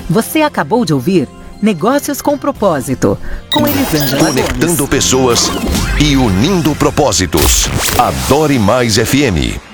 Você acabou de ouvir Negócios com Propósito, com Elisângela Conectando Gomes. pessoas e unindo propósitos. Adore Mais FM.